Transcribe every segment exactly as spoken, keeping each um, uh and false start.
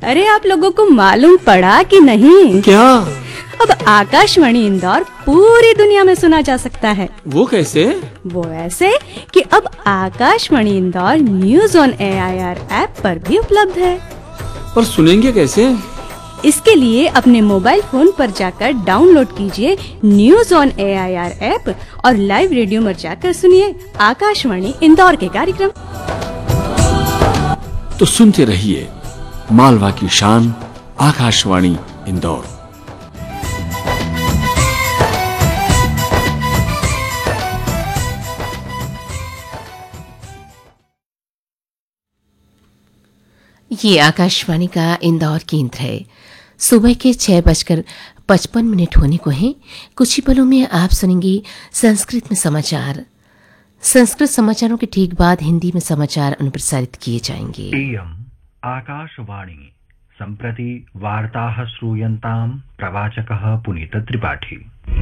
अरे आप लोगों को मालूम पड़ा कि नहीं? क्या? अब आकाशवाणी इंदौर पूरी दुनिया में सुना जा सकता है। वो कैसे? वो ऐसे कि अब आकाशवाणी Indore news on A I R app पर भी उपलब्ध है। पर सुनेंगे कैसे? इसके लिए अपने मोबाइल फोन पर जाकर डाउनलोड कीजिए news on A I R app और लाइव रेडियो में जाकर सुनिए आकाशवाणी इंदौर के कार्यक्रम। तो सुनते रहिए मालवा की शान आकाशवाणी इंदौर। ये आकाशवाणी का इंदौर केंद्र है। सुबह के छह बजकर पचपन मिनट होने को हैं। कुछ ही पलों में आप सुनेंगे संस्कृत में समाचार। संस्कृत समाचारों के ठीक बाद हिंदी में समाचार अनुप्रसारित किए जाएंगे। इयम् आकाशवाणी सम्प्रति वार्ताः श्रूयन्ताम् प्रवाचकः पुनीत त्रिपाठी।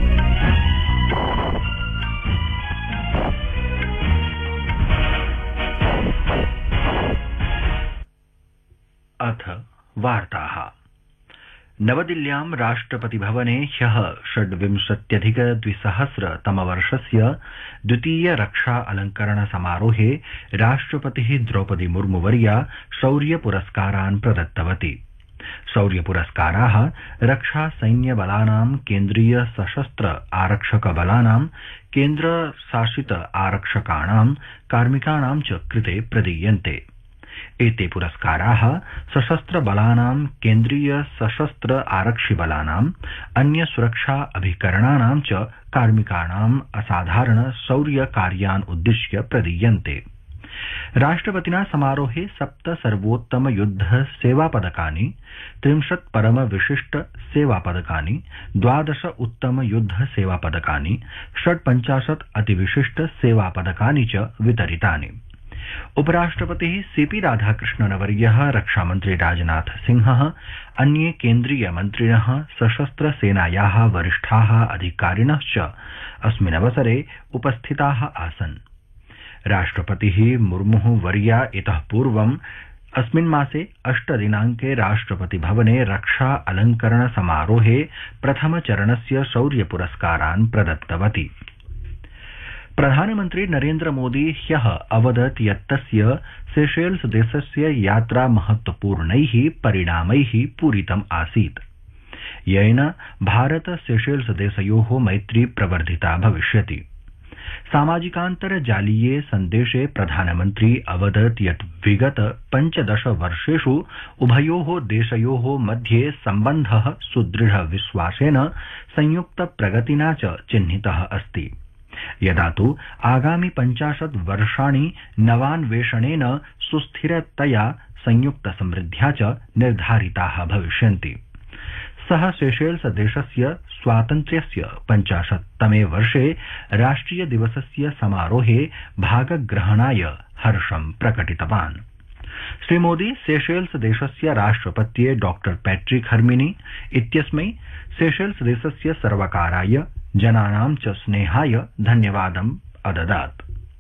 अथ वार्ताः। नवदिल्ल्यां राष्ट्रपतिभवने ह्यः षड्विंशत्यधिक द्विसहस्रतमवर्षस्य द्वितीय रक्षा अलङ्करण समारोहे राष्ट्रपतिः द्रौपदी मुर्मुवर्या शौर्यपुरस्कारान् प्रदत्तवती। शौर्यपुरस्काराः रक्षा सैन्यबलानां, केन्द्रीय सशस्त्र आरक्षक बलानां, केन्द्रशासित आरक्षकाणां, कार्मिकाणां च कृते प्रदीयन्ते। एते पुरस्काराः सशस्त्र बलानां, केन्द्रीय सशस्त्र आरक्षि बलानां, अन्य सुरक्षा अभिकरणानां च कार्मिकाणाम् असाधारण शौर्य कार्यान् उद्दिश्य प्रदीयन्ते। राष्ट्रपतिना समारोहे सप्त सर्वोत्तम युद्ध सेवा पदकानि, त्रिंशत् परम विशिष्ट सेवा पदकानि, द्वादश उत्तम युद्ध सेवा पदकानि, षट्पञ्चाशत् अतिविशिष्ट सेवा पदकानि च वितरितानि। उपराष्ट्रपतिः सीपी राधाकृष्णनवर्यः, रक्षामन्त्री राजनाथ सिंहः, अन्ये केन्द्रीय मन्त्रिणः, सशस्त्र सेनायाः वरिष्ठाः अधिकारिणश्च अस्मिन् अवसरे उपस्थिताः आसन्। राष्ट्रपतिः मुर्मुः वर्या इतः पूर्वम् अस्मिन् मासे अष्ट दिनाङ्के राष्ट्रपति भवने रक्षा अलङ्करण समारोहे प्रथम चरणस्य शौर्य पुरस्कारान् प्रदत्तवती। प्रधानमन्त्री नरेन्द्र मोदी ह्यः अवदत् यत् तस्य सेशेल्स देशस्य यात्रा महत्वपूर्णैः परिणामैः पूरितम् आसीत्, येन भारत सेशेल्स देशयोः मैत्री प्रवर्धिता भविष्यति। सामाजिकान्तर्जालीये सन्देशे प्रधानमन्त्री अवदत् यत् विगत पञ्चदश वर्षेषु उभयोः देशयोः मध्ये सम्बन्धः सुदृढ विश्वासेन, संयुक्त प्रगतिना च चिह्नितः अस्ति। यदा तु आगामि पञ्चाशत् वर्षाणि नवान्वेषणेन, सुस्थिरतया, संयुक्त समृद्ध्या च निर्धारिताः भविष्यन्ति। सः सेशेल्स देशस्य स्वातन्त्र्यस्य पञ्चाशत्तमे वर्षे राष्ट्रिय दिवसस्य समारोहे भागग्रहणाय हर्षं प्रकटितवान्। श्रीमोदी सेशेल्स देशस्य राष्ट्रपत्ये डॉक्टर पैट्रिक हर्मिनी इत्यस्मै सेशेल्स देशस्य सर्वकाराय, जनानां च स्नेहाय धन्यवादम् अददात्।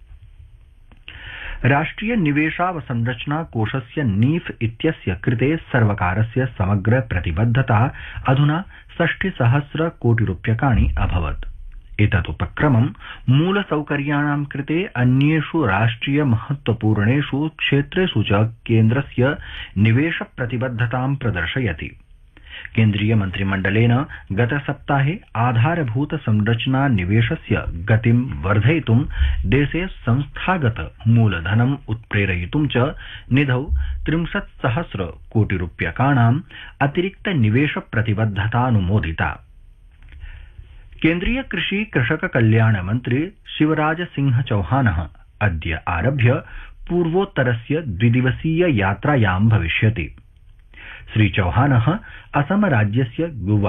राष्ट्रिय निवेशावसंरचना कोषस्य नीफ इत्यस्य कृते सर्वकारस्य समग्र प्रतिबद्धता अधुना षष्टिसहस्र कोटि रूप्यकाणि अभवत्। एतदुपक्रमं मूलसौकर्याणां कृते अन्येषु राष्ट्रिय महत्वपूर्णेषु क्षेत्रेषु च केन्द्रस्य निवेश प्रतिबद्धतां प्रदर्शयति। केन्द्रीय मन्त्रिमण्डलेन गतसप्ताहे आधारभूत संरचना निवेशस्य गतिं वर्धयितुं, देशे संस्थागत मूलधनम् उत्प्रेरयितुं च निधौ त्रिंशत् सहस्र कोटि रूप्यकाणाम् अतिरिक्त निवेश प्रतिबद्धतानुमोदिता। केन्द्रीय कृषि कृषक कल्याण मन्त्री शिवराज सिंह चौहानः अद्य आरभ्य पूर्वोत्तरस्य द्विदिवसीय यात्रायां भविष्यति। श्री चौहानः असम राज्यस्य